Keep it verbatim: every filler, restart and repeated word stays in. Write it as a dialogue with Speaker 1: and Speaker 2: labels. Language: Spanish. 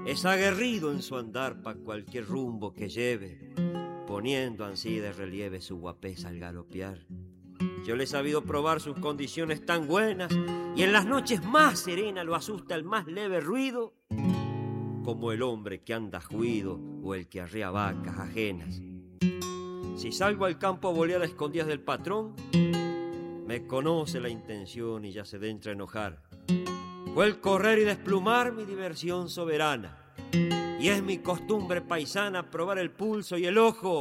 Speaker 1: Es aguerrido en su andar pa' cualquier rumbo que lleve, poniendo ansí de relieve su guapesa al galopear. Yo le he sabido probar sus condiciones tan buenas, y en las noches más serenas lo asusta el más leve ruido, como el hombre que anda juido o el que arrea vacas ajenas. Si salgo al campo a bolear a escondidas del patrón, me conoce la intención y ya se entra a enojar. Fue el correr y desplumar mi diversión soberana, y es mi costumbre paisana probar el pulso y el ojo